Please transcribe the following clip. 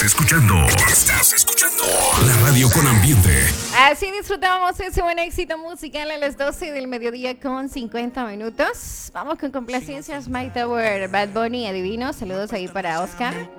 Estás escuchando la radio con ambiente. Así disfrutamos ese buen éxito musical a las 12 del mediodía con 50 minutos. Vamos con complacencias, My Tower, Bad Bunny, adivino. Saludos ahí para Oscar.